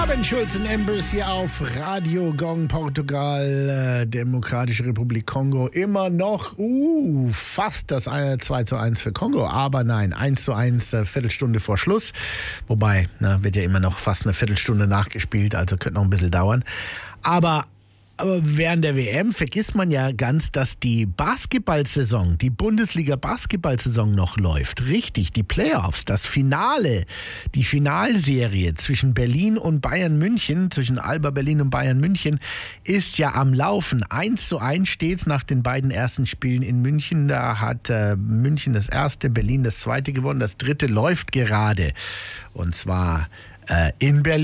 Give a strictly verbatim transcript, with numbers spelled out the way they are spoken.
Ben Schulz und Embers hier auf Radio Gong Portugal, äh, Demokratische Republik Kongo. Immer noch uh, fast das äh, zwei zu eins für Kongo, aber nein, eins zu eins, äh, Viertelstunde vor Schluss. Wobei, na, wird ja immer noch fast eine Viertelstunde nachgespielt, also könnte noch ein bisschen dauern. Aber Aber während der W M vergisst man ja ganz, dass die Basketballsaison, die Bundesliga-Basketballsaison noch läuft. Richtig, die Playoffs, das Finale, die Finalserie zwischen Berlin und Bayern München, zwischen Alba Berlin und Bayern München, ist ja am Laufen. eins zu eins steht's nach den beiden ersten Spielen in München. Da hat äh, München das erste, Berlin das zweite gewonnen. Das dritte läuft gerade. Und zwar äh, in Berlin.